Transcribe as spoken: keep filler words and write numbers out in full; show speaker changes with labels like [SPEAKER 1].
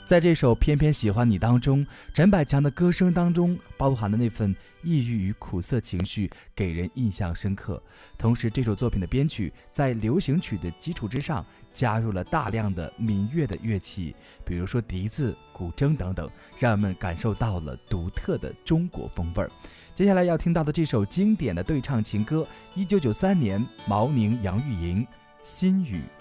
[SPEAKER 1] 在这首偏偏喜欢你当中，陈百强的歌声当中包含的那份抑郁与苦涩情绪给人印象深刻。同时这首作品的编曲在流行曲的基础之上加入了大量的民乐的乐器，比如说笛子、古筝等等，让人们感受到了独特的中国风味。接下来要听到的这首经典的对唱情歌，一九九三年毛宁杨钰莹《心语》。